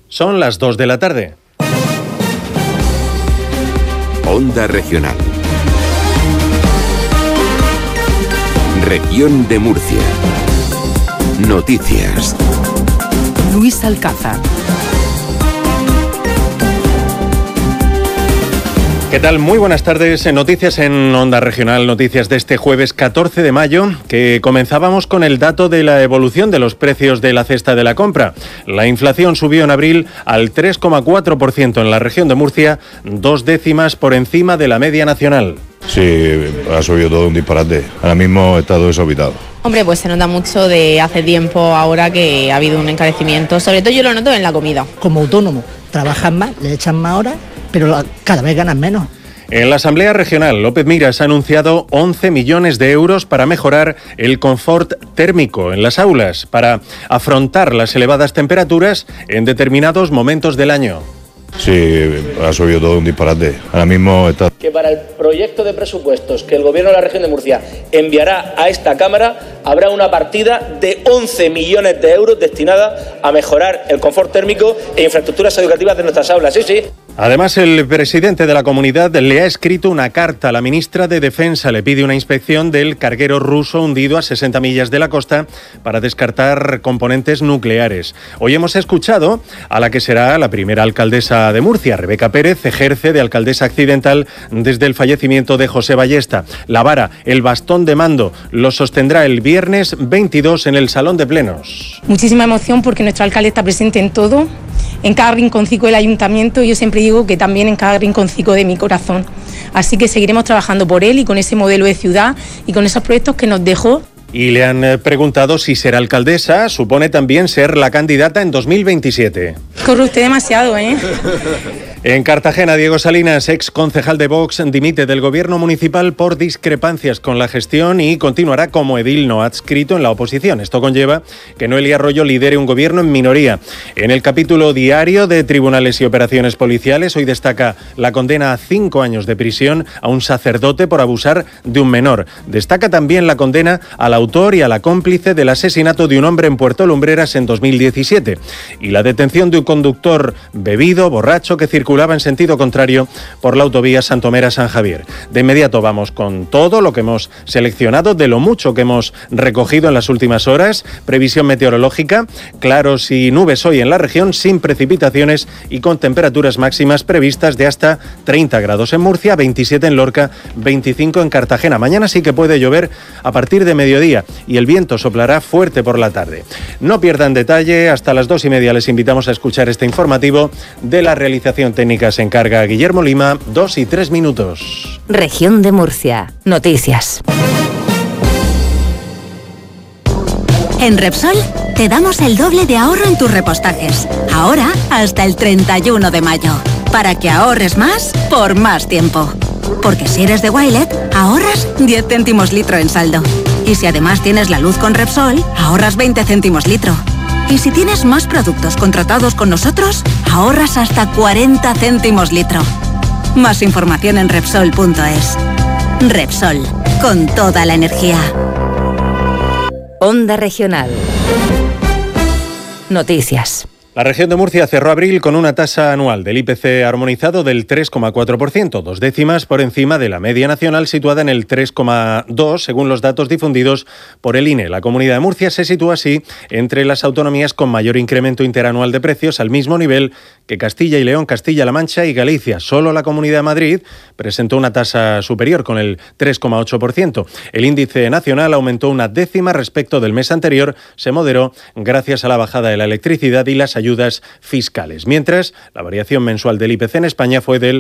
Son las 2 de la tarde. Onda Regional. Región de Murcia. Noticias. Luis Alcázar. ¿Qué tal? Muy buenas tardes. Noticias en Onda Regional, noticias de este jueves 14 de mayo, que comenzábamos con el dato de la evolución de los precios de la cesta de la compra. La inflación subió en abril al 3,4% en la región de Murcia, 2 décimas por encima de la media nacional. Sí, ha subido todo un disparate. Ahora mismo está todo desorbitado. Hombre, pues se nota mucho de hace tiempo ahora que ha habido un encarecimiento. Sobre todo yo lo noto en la comida. Como autónomo, trabajan más, le echan más horas, pero cada vez ganan menos. En la Asamblea Regional, López Miras ha anunciado 11 millones de euros para mejorar el confort térmico en las aulas, para afrontar las elevadas temperaturas en determinados momentos del año. Sí, ha subido todo un disparate. Ahora mismo está... Que para el proyecto de presupuestos que el Gobierno de la Región de Murcia enviará a esta Cámara, habrá una partida de 11 millones de euros destinada a mejorar el confort térmico e infraestructuras educativas de nuestras aulas. Sí. Además, el presidente de la comunidad le ha escrito una carta a la ministra de Defensa. Le pide una inspección del carguero ruso hundido a 60 millas de la costa para descartar componentes nucleares. Hoy hemos escuchado a la que será la primera alcaldesa de Murcia. Rebeca Pérez ejerce de alcaldesa accidental desde el fallecimiento de José Ballesta. La vara, el bastón de mando, lo sostendrá el viernes 22 en el Salón de Plenos. Muchísima emoción porque nuestro alcalde está presente en todo, en cada rinconcico del ayuntamiento. Yo siempre digo que también en cada rinconcico de mi corazón. Así que seguiremos trabajando por él y con ese modelo de ciudad y con esos proyectos que nos dejó. Y le han preguntado si ser alcaldesa supone también ser la candidata en 2027. Corre usted demasiado, ¿eh? En Cartagena, Diego Salinas, ex concejal de Vox, dimite del gobierno municipal por discrepancias con la gestión y continuará como edil no adscrito en la oposición. Esto conlleva que Noelia Arroyo lidere un gobierno en minoría. En el capítulo diario de Tribunales y Operaciones Policiales, hoy destaca la condena a 5 años de prisión a un sacerdote por abusar de un menor. Destaca también la condena al autor y a la cómplice del asesinato de un hombre en Puerto Lumbreras en 2017 y la detención de un conductor bebido, borracho, que circulaba en sentido contrario por la autovía Santomera-San Javier. De inmediato vamos con todo lo que hemos seleccionado, de lo mucho que hemos recogido en las últimas horas. Previsión meteorológica, claros y nubes hoy en la región, sin precipitaciones y con temperaturas máximas previstas de hasta 30 grados en Murcia, 27 en Lorca, 25 en Cartagena. Mañana sí que puede llover a partir de mediodía y el viento soplará fuerte por la tarde. No pierdan detalle, hasta las 2:30 les invitamos a escuchar este informativo. De la realización técnica se encarga Guillermo Lima, 2 y 3 minutos. Región de Murcia. Noticias. En Repsol te damos el doble de ahorro en tus repostajes. Ahora hasta el 31 de mayo. Para que ahorres más por más tiempo. Porque si eres de Wilet, ahorras 10 céntimos litro en saldo. Y si además tienes la luz con Repsol, ahorras 20 céntimos litro. Y si tienes más productos contratados con nosotros, ahorras hasta 40 céntimos litro. Más información en Repsol.es. Repsol, con toda la energía. Onda Regional. Noticias. La región de Murcia cerró abril con una tasa anual del IPC armonizado del 3,4%, 2 décimas por encima de la media nacional situada en el 3,2%, según los datos difundidos por el INE. La Comunidad de Murcia se sitúa así entre las autonomías con mayor incremento interanual de precios, al mismo nivel que Castilla y León, Castilla-La Mancha y Galicia. Solo la Comunidad de Madrid presentó una tasa superior, con el 3,8%. El índice nacional aumentó una décima respecto del mes anterior, se moderó gracias a la bajada de la electricidad y las ayudas fiscales. Mientras, la variación mensual del IPC en España fue del